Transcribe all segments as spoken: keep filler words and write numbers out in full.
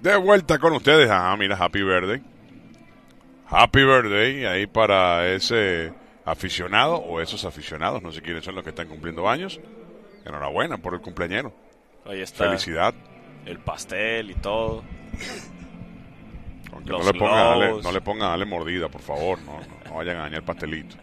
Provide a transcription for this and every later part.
De vuelta con ustedes. Ah, mira, Happy Birthday. Happy Birthday ahí para ese aficionado o esos aficionados, no sé quiénes son los que están cumpliendo años. Enhorabuena por el cumpleañero. Ahí está. Felicidad. El pastel y todo. Aunque no le, pongan a darle, no le pongan a darle mordida, por favor. No, no, no vayan a dañar el pastelito.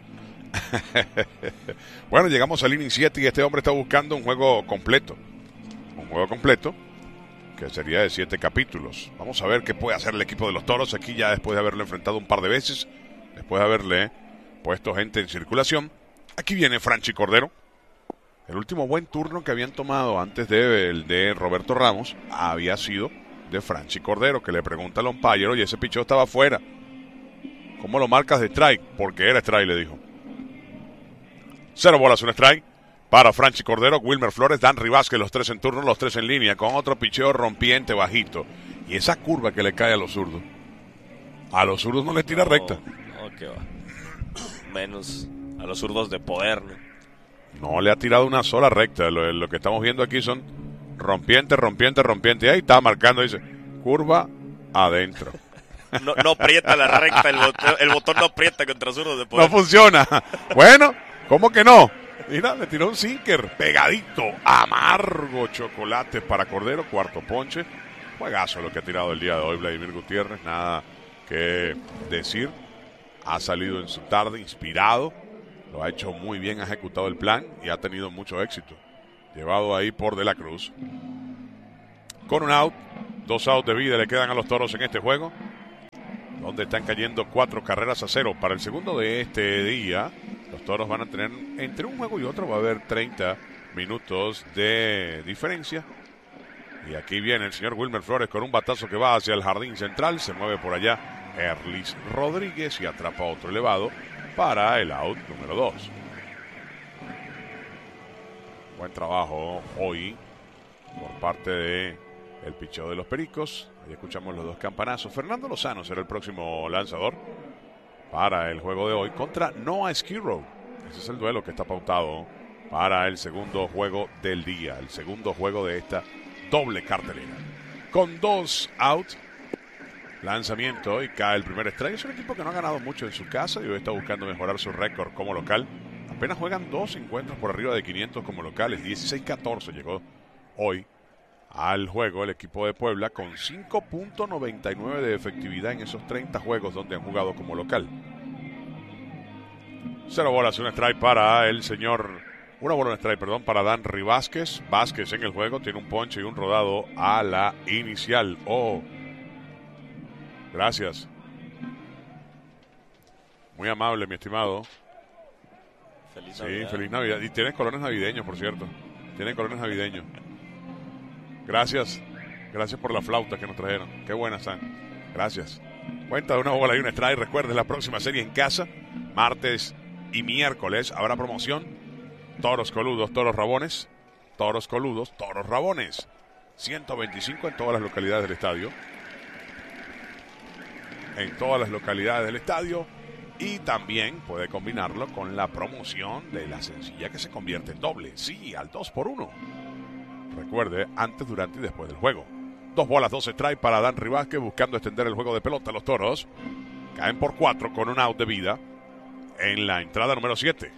Bueno, llegamos al inning siete y este hombre está buscando un juego completo. Un juego completo que sería de siete capítulos. Vamos a ver qué puede hacer el equipo de los Toros aquí ya después de haberlo enfrentado un par de veces, después de haberle puesto gente en circulación. Aquí viene Franchi Cordero. El último buen turno que habían tomado antes de el de Roberto Ramos había sido de Franchi Cordero, que le pregunta al umpire, oye, ese picheo estaba fuera. ¿Cómo lo marcas de strike? Porque era strike, le dijo. Cero bolas, un strike para Franchi Cordero, Wilmer Flores, Dan Vázquez, los tres en turno, los tres en línea, con otro picheo rompiente bajito. Y esa curva que le cae a los zurdos. A los zurdos no le tira no, recta. No, que va. Menos a los zurdos de poder, ¿no? No le ha tirado una sola recta. Lo, lo que estamos viendo aquí son rompiente, rompiente, rompiente. Y ahí está marcando, dice, curva adentro. No, no aprieta la recta, el botón, el botón no aprieta contra zurdos de poder. No funciona. Bueno, ¿cómo que no? Mira, le tiró un sinker pegadito, amargo chocolate para Cordero, cuarto ponche. Juegazo lo que ha tirado el día de hoy Vladimir Gutiérrez, nada que decir. Ha salido en su tarde inspirado, lo ha hecho muy bien, ha ejecutado el plan y ha tenido mucho éxito. Llevado ahí por De la Cruz. Con un out, dos outs de vida le quedan a los Toros en este juego, donde están cayendo cuatro carreras a cero. Para el segundo de este día, los Toros van a tener, entre un juego y otro, va a haber treinta minutos de diferencia. Y aquí viene el señor Wilmer Flores con un batazo que va hacia el jardín central. Se mueve por allá Erlis Rodríguez y atrapa otro elevado para el out número dos. Buen trabajo hoy por parte de el picheo de los Pericos. Ahí escuchamos los dos campanazos. Fernando Lozano será el próximo lanzador para el juego de hoy contra Noah Skirrow. Ese es el duelo que está pautado para el segundo juego del día, el segundo juego de esta doble cartelera. Con dos outs, lanzamiento y cae el primer strike. Es un equipo que no ha ganado mucho en su casa y hoy está buscando mejorar su récord como local. Apenas juegan dos encuentros por arriba de quinientos como locales. dieciséis catorce llegó hoy al juego el equipo de Puebla con cinco punto noventa y nueve de efectividad en esos treinta juegos donde han jugado como local. Cero bolas, un strike para el señor, una bola, un strike, perdón, para Dan Vázquez. Vázquez en el juego tiene un ponche y un rodado a la inicial. Oh, gracias. Muy amable, mi estimado. Feliz sí, Navidad. Feliz Navidad. Y tiene colores navideños, por cierto. Tiene colores navideños. Gracias. Gracias por la flauta que nos trajeron. Qué buenas están. Gracias. Cuenta de una bola y un strike. Recuerden la próxima serie en casa. Martes y miércoles habrá promoción. Toros coludos, toros rabones. Toros coludos, toros rabones. ciento veinticinco en todas las localidades del estadio. En todas las localidades del estadio. Y también puede combinarlo con la promoción de la sencilla que se convierte en doble. Sí, al dos por uno. Recuerde, antes, durante y después del juego. Dos bolas, dos strikes para Dan Vázquez buscando extender el juego de pelota. Los Toros caen por cuatro con un out de vida en la entrada número siete.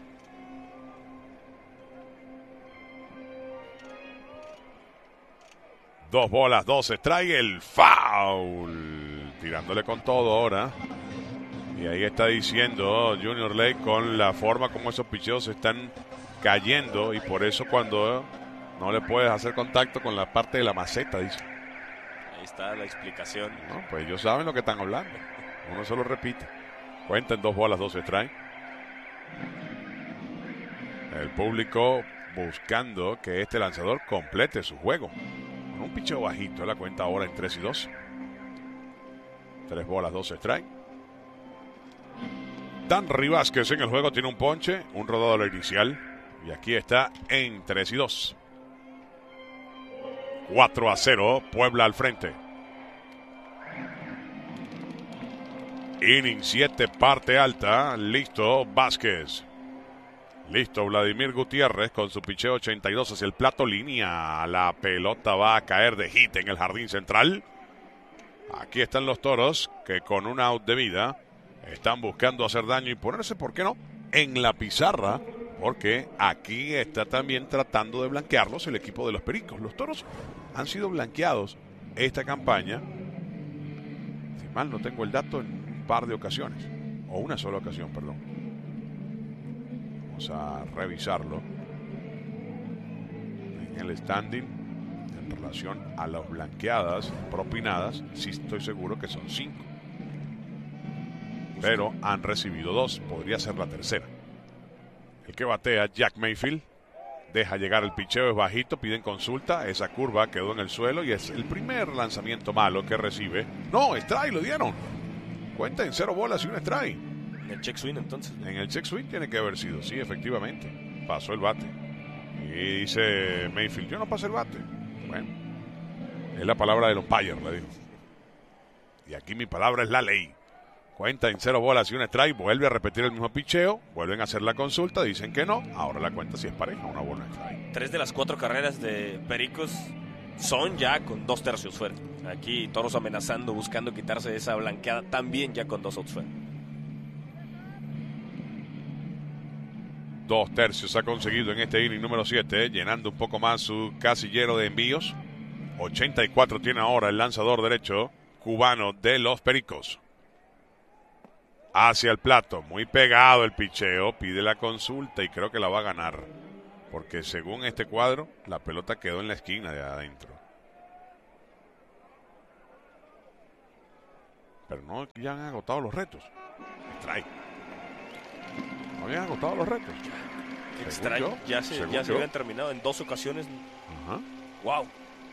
Dos bolas, dos strikes, el foul. Tirándole con todo ahora. Y ahí está diciendo Junior Lake con la forma como esos picheos están cayendo. Y por eso cuando no le puedes hacer contacto con la parte de la maceta, dice. Ahí está la explicación. No, pues ellos saben lo que están hablando. Uno solo repite. Cuentan dos bolas, dos strikes. El público buscando que este lanzador complete su juego. Con un picheo bajito, la cuenta ahora en tres y dos. Tres bolas, dos strikes. Dan Vázquez en el juego tiene un ponche, un rodado a la inicial. Y aquí está en tres y dos. cuatro a cero, Puebla al frente. Inning siete, parte alta. Listo, Vázquez. Listo, Vladimir Gutiérrez con su picheo ochenta y dos hacia el plato línea. La pelota va a caer de hit en el jardín central. Aquí están los Toros que con un out de vida están buscando hacer daño y ponerse, ¿por qué no?, en la pizarra, porque aquí está también tratando de blanquearlos el equipo de los Pericos. Los Toros han sido blanqueados esta campaña, si mal no tengo el dato, en un par de ocasiones, o una sola ocasión, perdón. Vamos a revisarlo en el standing en relación a las blanqueadas propinadas. Sí, estoy seguro que son cinco, pero han recibido dos, podría ser la tercera. El que batea, Jack Mayfield, deja llegar el picheo, es bajito, piden consulta, esa curva quedó en el suelo y es el primer lanzamiento malo que recibe. No, strike, lo dieron. Cuenta en cero bolas y un strike. En el check swing, entonces. En el check swing tiene que haber sido, sí, efectivamente. Pasó el bate. Y dice Mayfield, yo no pasé el bate. Bueno, es la palabra del umpire, le digo. Y aquí mi palabra es la ley. Cuenta en cero bolas y un strike, vuelve a repetir el mismo picheo, vuelven a hacer la consulta, dicen que no, ahora la cuenta si es pareja, una bola strike. Tres de las cuatro carreras de Pericos son ya con dos tercios fuera. Aquí Toros amenazando, buscando quitarse esa blanqueada, también ya con dos outs fuera. Dos tercios ha conseguido en este inning número siete, llenando un poco más su casillero de envíos. ochenta y cuatro tiene ahora el lanzador derecho cubano de los Pericos. Hacia el plato, muy pegado el picheo, pide la consulta y creo que la va a ganar, porque según este cuadro, la pelota quedó en la esquina de adentro. Pero no, ya han agotado los retos. Strike. No habían agotado los retos. Qué extraño, ya se, ya se habían terminado en dos ocasiones. Ajá. Wow.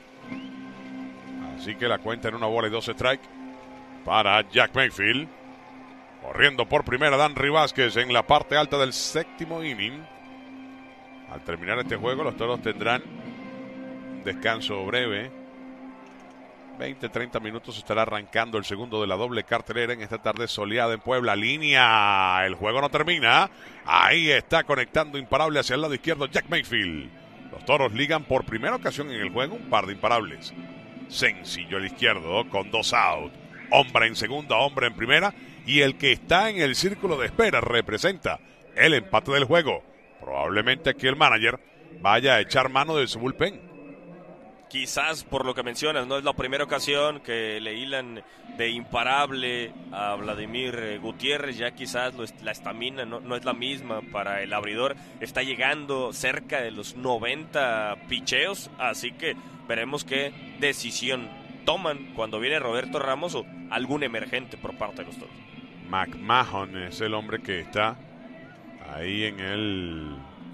Así que la cuenta en una bola y dos strike para Jack Mayfield. Corriendo por primera Danry Vázquez en la parte alta del séptimo inning. Al terminar este juego, los Toros tendrán un descanso breve. veinte a treinta minutos estará arrancando el segundo de la doble cartelera en esta tarde soleada en Puebla. Línea, el juego no termina. Ahí está conectando imparable hacia el lado izquierdo Jack Mayfield. Los Toros ligan por primera ocasión en el juego un par de imparables. Sencillo el izquierdo con dos out. Hombre en segunda, hombre en primera. Y el que está en el círculo de espera representa el empate del juego. Probablemente aquí el manager vaya a echar mano de su bullpen. Quizás por lo que mencionas, no es la primera ocasión que le hilan de imparable a Vladimir Gutiérrez. Ya quizás lo, la estamina no, no es la misma para el abridor. Está llegando cerca de los noventa picheos, así que veremos qué decisión toman cuando viene Roberto Ramos o algún emergente por parte de los Toros. McMahon es el hombre que está ahí en el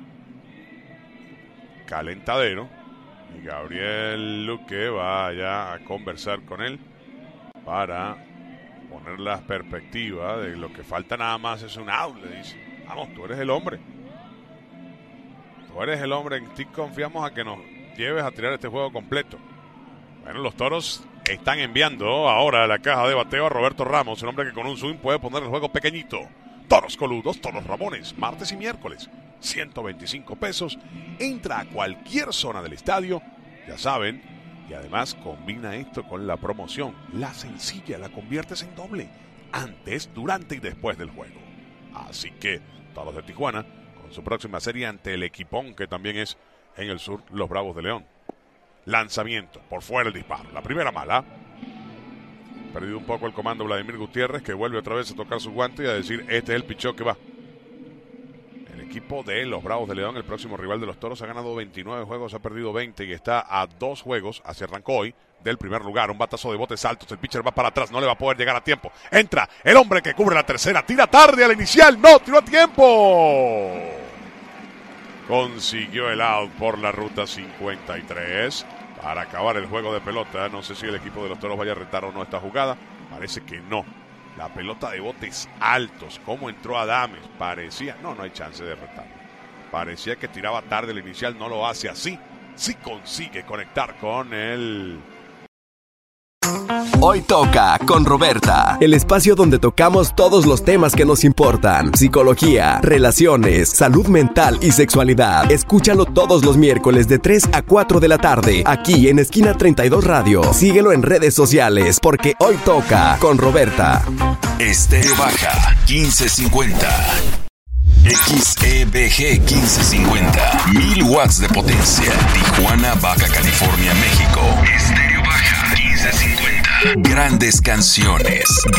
calentadero y Gabriel Luque va allá a conversar con él para poner la perspectiva de lo que falta. Nada más es un out, le dice. Vamos, tú eres el hombre. Tú eres el hombre, en ti confiamos a que nos lleves a tirar este juego completo. Bueno, los Toros están enviando ahora a la caja de bateo a Roberto Ramos, un hombre que con un swing puede poner el juego pequeñito. Toros Coludos, Toros Ramones, martes y miércoles, ciento veinticinco pesos. Entra a cualquier zona del estadio, ya saben, y además combina esto con la promoción. La sencilla la conviertes en doble, antes, durante y después del juego. Así que, Toros de Tijuana, con su próxima serie ante el equipón que también es en el sur, los Bravos de León. Lanzamiento, por fuera el disparo, la primera mala. Perdido un poco el comando Vladimir Gutiérrez, que vuelve otra vez a tocar su guante y a decir, este es el picheo que va. El equipo de los Bravos de León, el próximo rival de los Toros, ha ganado veintinueve juegos, ha perdido veinte y está a dos juegos, así arrancó hoy, del primer lugar. Un batazo de botes altos, el pitcher va para atrás, no le va a poder llegar a tiempo. Entra el hombre que cubre la tercera, tira tarde al inicial, no, tiró a tiempo. Consiguió el out por la ruta cincuenta y tres para acabar el juego de pelota. No sé si el equipo de los Toros vaya a retar o no esta jugada. Parece que no. La pelota de botes altos, cómo entró Adames, parecía, no, no hay chance de retar. Parecía que tiraba tarde el inicial, no lo hace así. Sí consigue conectar con el Hoy toca con Roberta, el espacio donde tocamos todos los temas que nos importan: psicología, relaciones, salud mental y sexualidad. Escúchalo todos los miércoles de tres a cuatro de la tarde, aquí en Esquina treinta y dos Radio. Síguelo en redes sociales, porque hoy toca con Roberta. Estéreo Baja quince cincuenta. X E B G quince cincuenta. Mil watts de potencia. Tijuana, Baja California, México. Estéreo Baja quince cincuenta. Grandes canciones.